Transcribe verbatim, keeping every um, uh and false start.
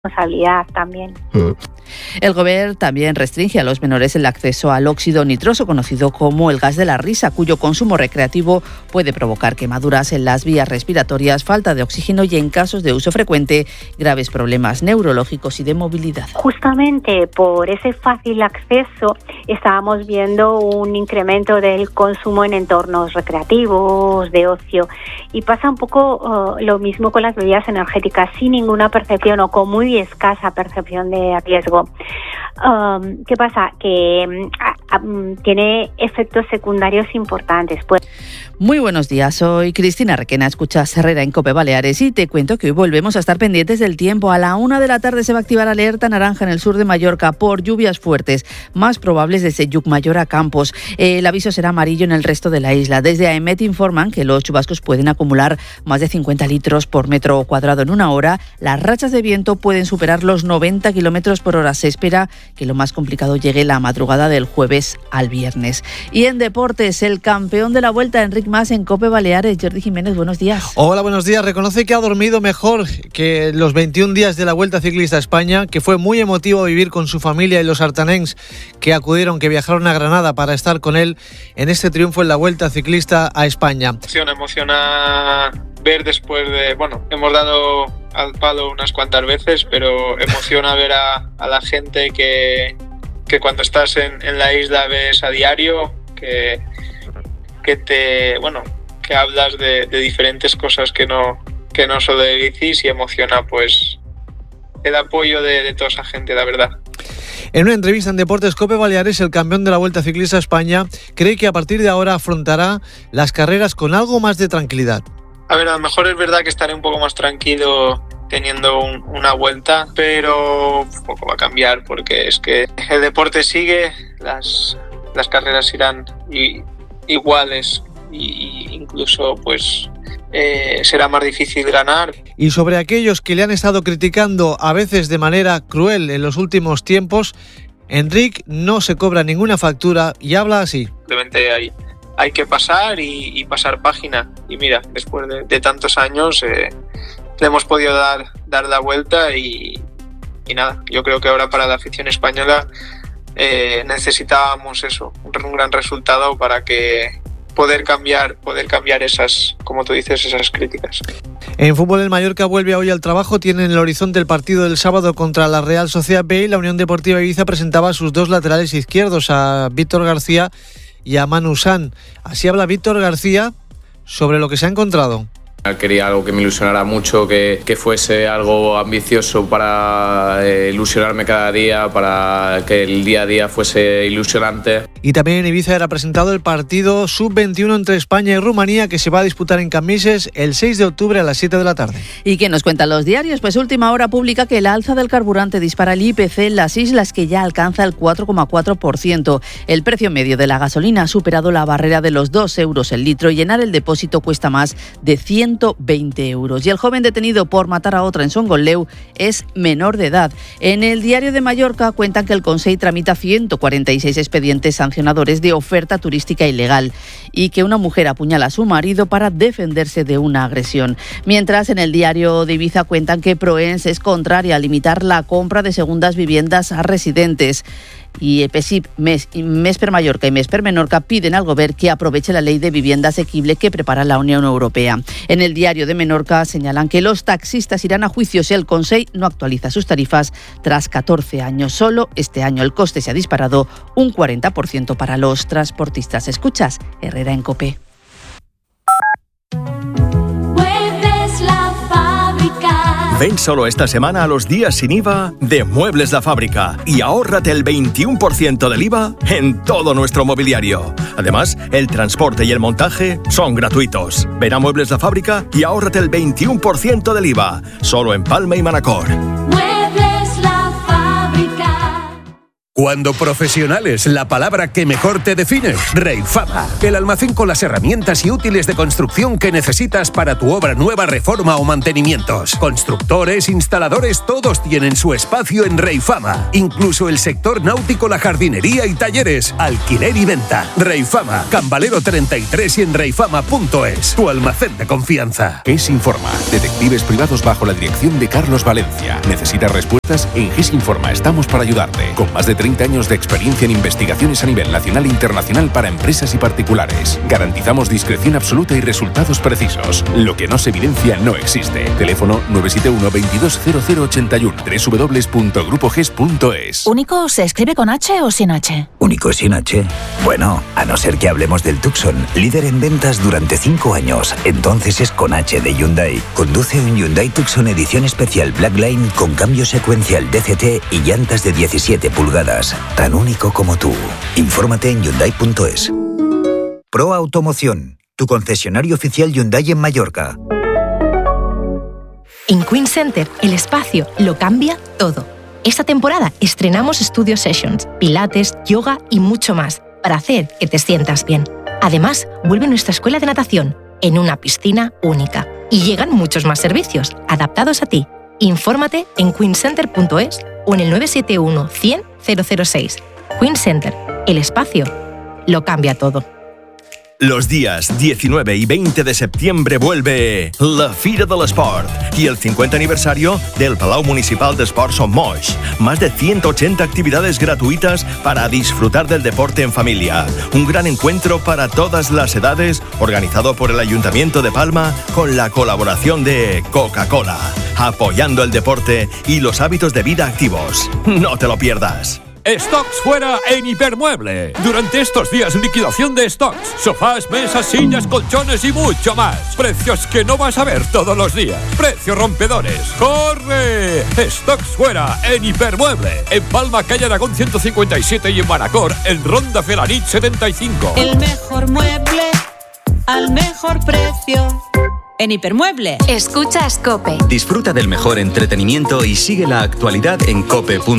responsabilidad también. Mm. El Gobierno también restringe a los menores el acceso al óxido nitroso, conocido como el gas de la risa, cuyo consumo recreativo puede provocar quemaduras en las vías respiratorias, falta de oxígeno y, en casos de uso frecuente, graves problemas neurológicos y de movilidad. Justamente por ese fácil acceso estábamos viendo un incremento del consumo en entornos recreativos, de ocio, y pasa un poco uh, lo mismo con las bebidas energéticas, sin ninguna percepción o con muy escasa percepción de riesgo. Um, ¿Qué pasa? Que um, tiene efectos secundarios importantes. Pues... Muy buenos días, soy Cristina Requena, escuchas Herrera en COPE Baleares y te cuento que hoy volvemos a estar pendientes del tiempo. A la una de la tarde se va a activar alerta naranja en el sur de Mallorca por lluvias fuertes, más probables desde Llucmajor a Campos. El aviso será amarillo en el resto de la isla. Desde AEMET informan que los chubascos pueden acumular más de cincuenta litros por metro cuadrado en una hora. Las rachas de viento pueden superar los noventa kilómetros por hora. Se espera que lo más complicado llegue la madrugada del jueves al viernes. Y en deportes, el campeón de la Vuelta, Enric Mas, en COPE Baleares. Jordi Jiménez, buenos días. Hola, buenos días. Reconoce que ha dormido mejor que los veintiún días de la Vuelta Ciclista a España, que fue muy emotivo vivir con su familia y los artanencs que acudieron, que viajaron a Granada para estar con él en este triunfo en la Vuelta Ciclista a España. Emociona, emociona ver después de... Bueno, hemos dado al palo unas cuantas veces, pero emociona ver a, a la gente que, que cuando estás en, en la isla ves a diario, que... que te, bueno, que hablas de, de diferentes cosas que no, que no solo de bicis, y emociona pues el apoyo de, de toda esa gente, la verdad. En una entrevista en Deportes COPE Baleares, el campeón de la Vuelta Ciclista a España cree que a partir de ahora afrontará las carreras con algo más de tranquilidad. A ver, a lo mejor es verdad que estaré un poco más tranquilo teniendo un, una vuelta, pero poco va a cambiar, porque es que el deporte sigue, las, las carreras irán y iguales y incluso pues eh, será más difícil ganar. Y sobre aquellos que le han estado criticando a veces de manera cruel en los últimos tiempos, Enric no se cobra ninguna factura y habla así. Simplemente hay, hay que pasar y, y pasar página, y mira, después de, de tantos años eh, le hemos podido dar, dar la vuelta y, y nada, yo creo que ahora para la afición española Eh, necesitábamos eso, un, un gran resultado para que poder cambiar, poder cambiar esas, como tú dices, esas críticas. En fútbol, el Mallorca vuelve hoy al trabajo. Tiene en el horizonte el partido del sábado contra la Real Sociedad B, y la Unión Deportiva Ibiza presentaba a sus dos laterales izquierdos, a Víctor García y a Manu San. Así habla Víctor García sobre lo que se ha encontrado. Quería algo que me ilusionara mucho, que, que fuese algo ambicioso para eh, ilusionarme cada día, para que el día a día fuese ilusionante. Y también en Ibiza era presentado el partido sub veintiuno entre España y Rumanía, que se va a disputar en Cambises el seis de octubre a las siete de la tarde. ¿Y qué nos cuentan los diarios? Pues Última Hora publica que el alza del carburante dispara el I P C en las islas, que ya alcanza el cuatro coma cuatro por ciento. El precio medio de la gasolina ha superado la barrera de los dos euros el litro, y llenar el depósito cuesta más de ciento veinte euros. Y el joven detenido por matar a otra en Songoleu es menor de edad. En el Diario de Mallorca cuentan que el Consell tramita ciento cuarenta y seis expedientes sancionadores de oferta turística ilegal, y que una mujer apuñala a su marido para defenderse de una agresión. Mientras, en el Diario de Ibiza cuentan que Proens es contraria a limitar la compra de segundas viviendas a residentes. Y EPESIP, MES, MESPER Mallorca y MESPER Menorca piden al Gobierno que aproveche la ley de vivienda asequible que prepara la Unión Europea. En el Diario de Menorca señalan que los taxistas irán a juicio si el Consell no actualiza sus tarifas tras catorce años. Solo este año el coste se ha disparado un cuarenta por ciento para los transportistas. Escuchas Herrera en COPE. Ven solo esta semana a los días sin I V A de Muebles La Fábrica y ahórrate el veintiuno por ciento del I V A en todo nuestro mobiliario. Además, el transporte y el montaje son gratuitos. Ven a Muebles La Fábrica y ahórrate el veintiuno por ciento del I V A, solo en Palma y Manacor. Muebles La Fábrica. Cuando profesional es la palabra que mejor te define. Reifama, el almacén con las herramientas y útiles de construcción que necesitas para tu obra nueva, reforma o mantenimientos. Constructores, instaladores, todos tienen su espacio en Reifama. Incluso el sector náutico, la jardinería y talleres. Alquiler y venta. Reifama, Cambalero treinta y tres y en reifama punto es. Tu almacén de confianza. GES Informa. Detectives privados bajo la dirección de Carlos Valencia. ¿Necesitas respuestas? En GES Informa estamos para ayudarte. Con más de treinta años de experiencia en investigaciones a nivel nacional e internacional para empresas y particulares. Garantizamos discreción absoluta y resultados precisos. Lo que no se evidencia no existe. Teléfono nueve siete uno, veintidós cero cero ochenta y uno. doble u doble u doble u punto grupo ges punto es. ¿Único se escribe con H o sin H? ¿Único sin H? Bueno, a no ser que hablemos del Tucson, líder en ventas durante cinco años. Entonces es con H de Hyundai. Conduce un Hyundai Tucson edición especial Blackline con cambio secuencial D C T y llantas de diecisiete pulgadas. Tan único como tú. Infórmate en hyundai punto es. Pro Automoción, tu concesionario oficial Hyundai en Mallorca. En Queen Center, el espacio lo cambia todo. Esta temporada estrenamos Studio Sessions, pilates, yoga y mucho más para hacer que te sientas bien. Además, vuelve nuestra escuela de natación en una piscina única. Y llegan muchos más servicios adaptados a ti. Infórmate en queen center punto es o en el nueve siete uno, cien, cero cero seis. Queen Center, el espacio lo cambia todo. Los días diecinueve y veinte de septiembre vuelve la Fira de l'Esport y el cincuenta aniversario del Palau Municipal d'Esports Son Moix. Más de ciento ochenta actividades gratuitas para disfrutar del deporte en familia. Un gran encuentro para todas las edades, organizado por el Ayuntamiento de Palma con la colaboración de Coca-Cola, apoyando el deporte y los hábitos de vida activos. No te lo pierdas. Stocks fuera en Hipermueble. Durante estos días, liquidación de stocks. Sofás, mesas, sillas, colchones y mucho más. Precios que no vas a ver todos los días. Precios rompedores. ¡Corre! Stocks fuera en Hipermueble. En Palma, calle Aragón ciento cincuenta y siete y en Manacor, en Ronda Felanit setenta y cinco. El mejor mueble al mejor precio. En Hipermueble. Escuchas COPE. Disfruta del mejor entretenimiento y sigue la actualidad en cope punto es.